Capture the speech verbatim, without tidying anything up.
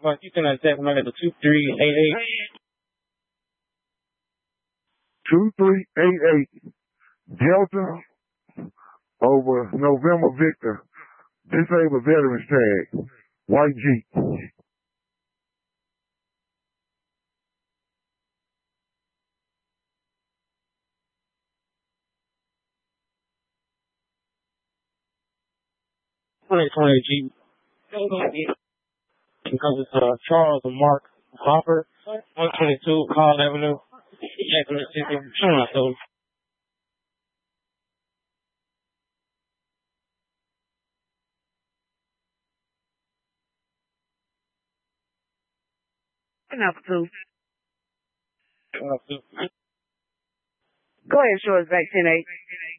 Like, you can attack them at the two three eight eight. two three eight eight. Delta over November Victor. Disabled veterans tag. White Jeep. twenty twenty Jeep. Because it's uh, Charles and Mark Hopper. one twenty-two Carl Avenue. Jackson, Mississippi. Turn my soul. Enough to. Turn my soul. Go ahead, Shorts, back ten eight.